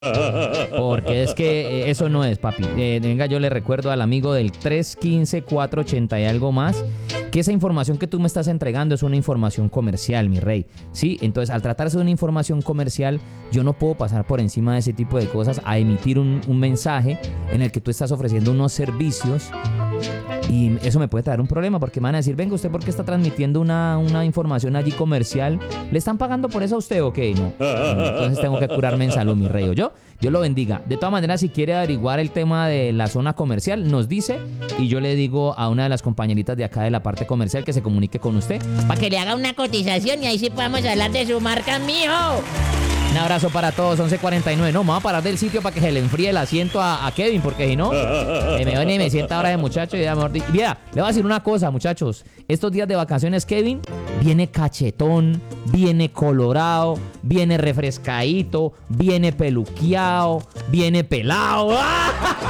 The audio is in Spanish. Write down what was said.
Porque es que eso no es, papi. Venga, yo le recuerdo al amigo del 315-480 y algo más, que esa información que tú me estás entregando es una información comercial, mi rey. Sí, entonces al tratarse de una información comercial, yo no puedo pasar por encima de ese tipo de cosas a emitir un mensaje en el que tú estás ofreciendo unos servicios. Y eso me puede traer un problema porque me van a decir, venga, ¿usted por qué está transmitiendo una información allí comercial? ¿Le están pagando por eso a usted o qué? No. Entonces tengo que curarme en salud, mi rey. ¿O yo? Dios lo bendiga. De todas maneras, si quiere averiguar el tema de la zona comercial, nos dice y yo le digo a una de las compañeritas de acá de la parte comercial que se comunique con usted. Para que le haga una cotización y ahí sí podamos hablar de su marca, mijo. Un abrazo para todos, 11:49. No, me voy a parar del sitio para que se le enfríe el asiento a Kevin, porque si no, me viene y me sienta ahora de muchacho y ya mejor dicho. Mira, le voy a decir una cosa, muchachos. Estos días de vacaciones, Kevin viene cachetón, viene colorado, viene refrescadito, viene peluqueado, viene pelado.